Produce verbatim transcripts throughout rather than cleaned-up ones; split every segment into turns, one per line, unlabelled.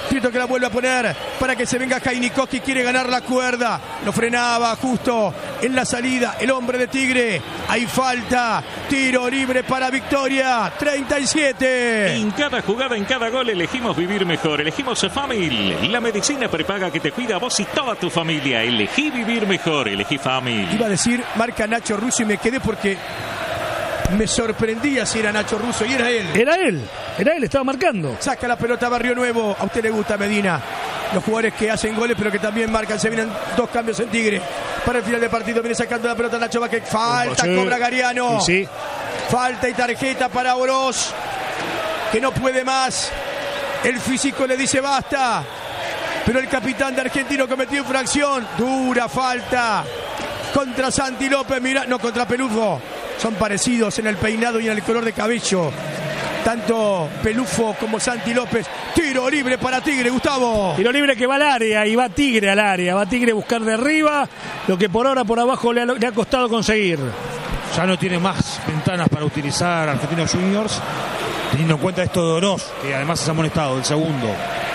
Prieto que la vuelve a poner para que se venga Jainikoski, quiere ganar la cuerda. Lo frenaba justo en la salida el hombre de Tigre. Hay falta. Tiro libre para Victoria. treinta y siete.
En cada jugada, en cada gol elegimos vivir mejor. Elegimos Famil. La medicina prepaga que te cuida a vos y toda tu familia. Elegí vivir mejor. Elegí Famil.
Iba a decir marca Nacho Russo y me quedé porque me sorprendía si era Nacho Russo y era él.
Era él, era él, estaba marcando.
Saca la pelota a Barrio Nuevo. A usted le gusta Medina. Los jugadores que hacen goles pero que también marcan. Se vienen dos cambios en Tigre. Para el final del partido viene sacando la pelota Nacho Vázquez. Falta, sí. Cobra Gariano.
Sí.
Falta y tarjeta para Oroz, que no puede más. El físico le dice basta. Pero el capitán de Argentino cometió infracción. Dura falta contra Santi López. Mira, no, contra Pelufo. Son parecidos en el peinado y en el color de cabello. Tanto Pelufo como Santi López. Tiro libre para Tigre, Gustavo.
Tiro libre que va al área y va Tigre al área. Va Tigre a buscar de arriba lo que por ahora por abajo le ha, le ha costado conseguir.
Ya no tiene más ventanas para utilizar Argentinos Juniors, teniendo en cuenta esto de Oroz, que además es amonestado, el segundo.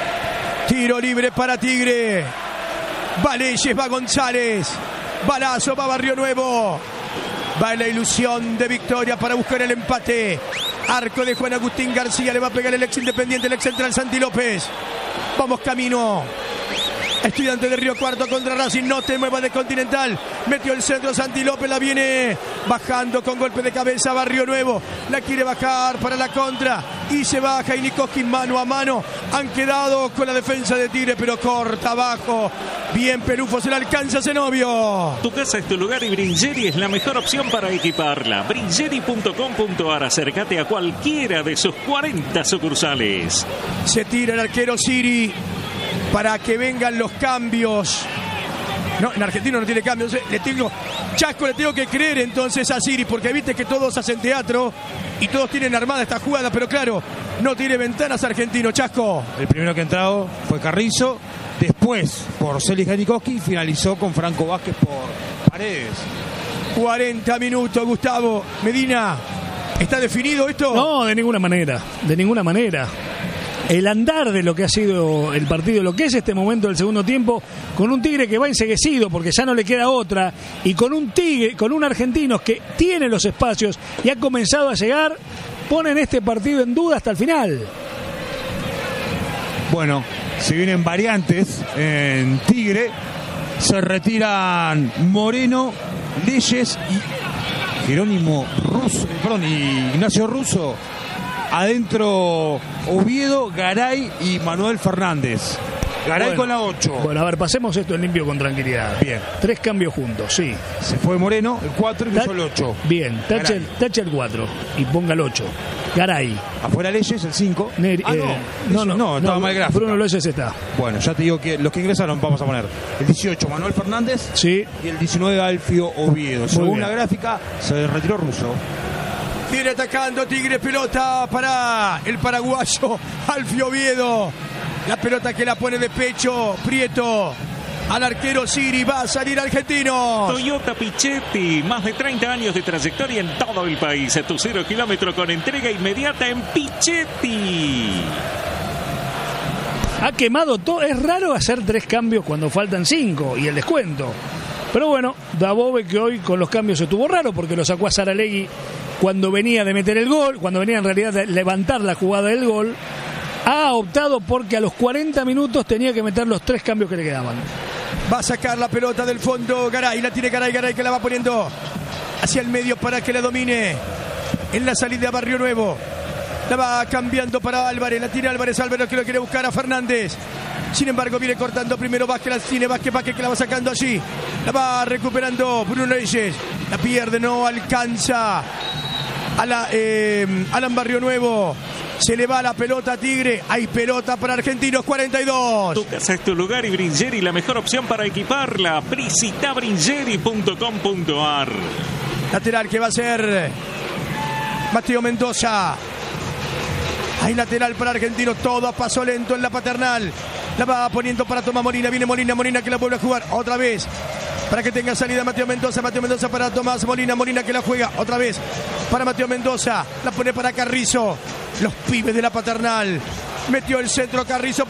Tiro libre para Tigre. Va Leyes, va González. Balazo, va Barrio Nuevo. Va en la ilusión de Victoria para buscar el empate. Arco de Juan Agustín García. Le va a pegar el ex Independiente, el ex central Santi López. Vamos camino. Estudiante de Río Cuarto contra Racing. No te muevas de Continental. Metió el centro Santi López. La viene bajando con golpe de cabeza Barrio Nuevo. La quiere bajar para la contra. Y se baja Jainikoski mano a mano. Han quedado con la defensa de Tigre, pero corta abajo. Bien Pelufo, se la alcanza Zenobio.
Tu casa es tu lugar y Bringeri es la mejor opción para equiparla. Bringeri punto com punto ar. Acércate a cualquiera de sus cuarenta sucursales.
Se tira el arquero Siri para que vengan los cambios. No, en Argentino no tiene cambios. Le tengo, Chasco, le tengo que creer entonces a Siri, porque viste que todos hacen teatro y todos tienen armada esta jugada, pero claro, no tiene ventanas Argentino, Chasco.
El primero que ha entrado fue Carrizo, después por Celis Jainikoski y finalizó con Franco Vázquez por Paredes.
cuarenta minutos, Gustavo. Medina, ¿está definido esto?
No, de ninguna manera, de ninguna manera. El andar de lo que ha sido el partido, lo que es este momento del segundo tiempo, con un Tigre que va enseguecido porque ya no le queda otra, y con un Tigre, con un Argentino que tiene los espacios y ha comenzado a llegar, ponen este partido en duda hasta el final.
Bueno, si vienen variantes en Tigre, se retiran Moreno, Leyes y Jerónimo Russo, perdón, y Ignacio Russo. Adentro Oviedo, Garay y Manuel Fernández. Garay
bueno,
con la ocho.
Bueno, a ver, pasemos esto en limpio con tranquilidad.
Bien.
Tres cambios juntos, sí.
Se fue Moreno, el cuatro y
Ta-
puso el ocho.
Bien, tache el, tache el cuatro y ponga el ocho. Garay.
Afuera Leyes, el cinco.
Neri,
ah,
eh,
no.
no, no,
no, estaba
no,
mal gráfico.
Bruno Leyes está.
Bueno, ya te digo que los que ingresaron vamos a poner el dieciocho Manuel Fernández,
sí,
y el diecinueve Alfio Oviedo. Según
bien.
la gráfica, se retiró Russo.
Viene atacando Tigre, pelota para el paraguayo Alfio Oviedo. La pelota que la pone de pecho Prieto al arquero Siri. Va a salir Argentino.
Toyota Pichetti, más de treinta años de trayectoria en todo el país. A tu cero kilómetro con entrega inmediata en Pichetti.
Ha quemado todo. Es raro hacer tres cambios cuando faltan cinco y el descuento. Pero bueno, Dabove, que hoy con los cambios estuvo raro porque lo sacó a Saralegui cuando venía de meter el gol, cuando venía en realidad de levantar la jugada del gol. Ha optado porque a los cuarenta minutos tenía que meter los tres cambios que le quedaban.
Va a sacar la pelota del fondo Garay. La tiene Garay, Garay que la va poniendo hacia el medio para que la domine en la salida a Barrio Nuevo. La va cambiando para Álvarez. La tiene Álvarez, Álvarez que lo quiere buscar a Fernández. Sin embargo, viene cortando primero Vázquez, la tiene Vázquez, Vázquez que la va sacando allí. La va recuperando Bruno Leyes. La pierde, no alcanza a la, eh, Alan Barrio Nuevo. Se le va la pelota a Tigre. Hay pelota para Argentinos, cuarenta y dos.
Tu casa es tu lugar y Bringeri la mejor opción para equiparla. Visita Bringeri punto com punto ar.
Lateral que va a ser Mateo Mendoza. Hay lateral para Argentinos, todo a paso lento en la paternal. La va poniendo para Tomás Molina. Viene Molina, Molina que la vuelve a jugar otra vez. Para que tenga salida Mateo Mendoza. Mateo Mendoza para Tomás Molina. Molina que la juega otra vez para Mateo Mendoza. La pone para Carrizo. Los pibes de la paternal. Metió el centro Carrizo.